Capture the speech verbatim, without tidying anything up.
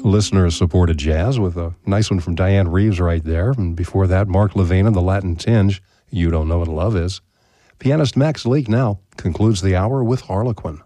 listener-supported jazz with a nice one from Diane Reeves right there. And before that, Mark Levine and the Latin Tinge, You Don't Know What Love Is. Pianist Max Leake now concludes the hour with Harlequin.